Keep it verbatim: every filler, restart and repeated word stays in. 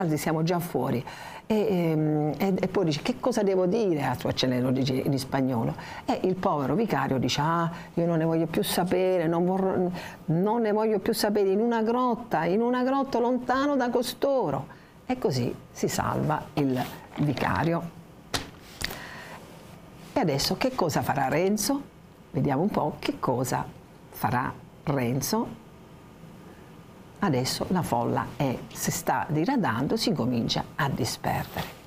siamo già fuori. E, e, e poi dice: che cosa devo dire a Sua Eccellenza, dice in spagnolo. E il povero vicario dice: ah, io non ne voglio più sapere, non, vorrò, non ne voglio più sapere, in una grotta, in una grotta lontano da costoro. E così si salva il vicario. E adesso che cosa farà Renzo? Vediamo un po' che cosa farà Renzo. Adesso la folla è, si sta diradando, si comincia a disperdere.